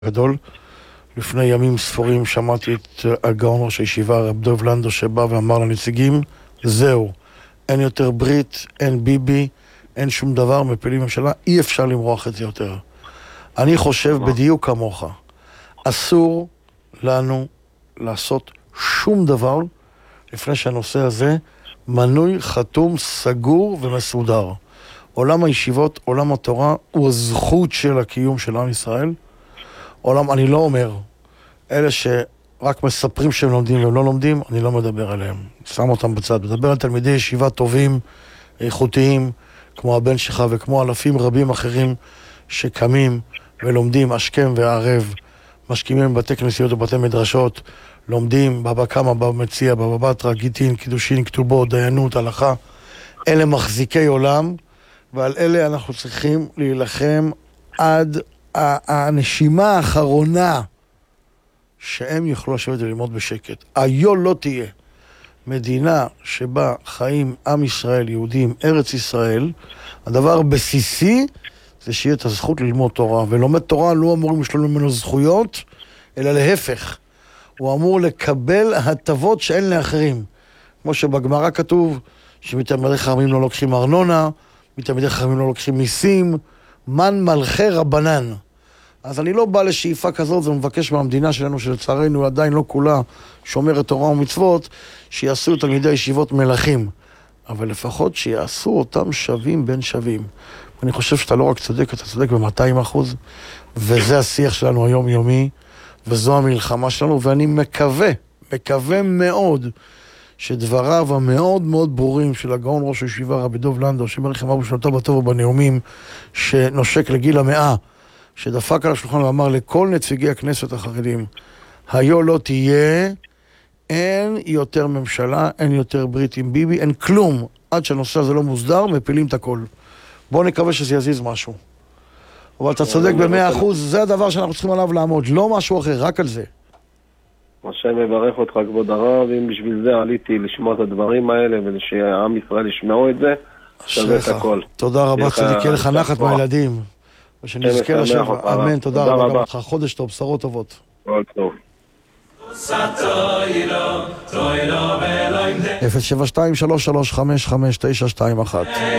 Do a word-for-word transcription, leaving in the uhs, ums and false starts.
גדול. לפני ימים ספורים שמעתי את הגאון ראש הישיבה רב דב לנדו שבא ואמר לנציגים, זהו, אין יותר ברית, אין ביבי, אין שום דבר, מפילים ממשלה, אי אפשר למרוח את זה יותר. אני חושב בדיוק כמוך, אסור לנו לעשות שום דבר לפני שהנושא הזה מנוי, חתום, סגור ומסודר. עולם הישיבות, עולם התורה, הוא הזכות של הקיום של עם ישראל. עולם, אני לא אומר, אלה שרק מספרים שהם לומדים והם לא לומדים, אני לא מדבר עליהם. שם אותם בצד. מדבר על תלמידי ישיבה טובים, איכותיים, כמו הבן שלך וכמו אלפים רבים אחרים שקמים ולומדים השכם והערב, משכימים בבתי כנסיות ובתי מדרשות, לומדים בבא קמא, בבא מציע, בבא בתרא, גיטין, קידושין, כתובות, דיינות, הלכה. אלה מחזיקי עולם, ועל אלה אנחנו צריכים להילחם עד הנשימה האחרונה שהם יוכלו לשבת וללמוד בשקט. היו לא תהיה מדינה שבה חיים עם ישראל, יהודים, ארץ ישראל, הדבר הבסיסי זה שיהיה את הזכות ללמוד תורה, ולומד תורה לא אמורים לשלול ממנו זכויות, אלא להפך, הוא אמור לקבל הטבות שאין לאחרים. כמו שבגמרא כתוב שמתלמידי חכמים לא לוקחים ארנונה, מתלמידי חכמים לא לוקחים מיסים, מן מלכי רבנן. אז אני לא בא לשאיפה כזאת, זה מבקש מהמדינה שלנו, שלצערנו עדיין לא כולה שומרת תורה ומצוות, שיעשו תלמידי הישיבות מלכים. אבל לפחות שיעשו אותם שווים בין שווים. אני חושב שאתה לא רק צודק, אתה צודק ב-מאתיים אחוז, וזה השיח שלנו היום-יומי, וזו המלחמה שלנו, ואני מקווה, מקווה מאוד, שדבריו המאוד מאוד ברורים של הגאון ראש הישיבה רבי דב לנדו, שמריך אמר בשנתו בטוב ובנאומים, שנושק לגיל המאה, שדפק על השולחן ואמר לכל נציגי הכנסת החרדים, היו לא תהיה, אין יותר ממשלה, אין יותר ברית עם ביבי, אין כלום, עד שהנושא הזה לא מוסדר, מפילים את הכל. בואו נקווה שזה יזיז משהו. אבל אתה צודק במאה אחוז, זה הדבר שאנחנו צריכים עליו לעמוד, לא משהו אחר, רק על זה. השם מברך אותך כבוד הרב, אם בשביל זה עליתי לשמוע את הדברים האלה, ושהעם ישראל ישמעו את זה, שווה את הכל. תודה רבה, צדיק, יהיה לך נחת מהילדים. ושנזכה לשם, אמן, תודה רבה לך, חודש טוב, בשורות טובות. כל טוב. אפס שבע שתיים שלוש שלוש חמש חמש תשע שתיים אחת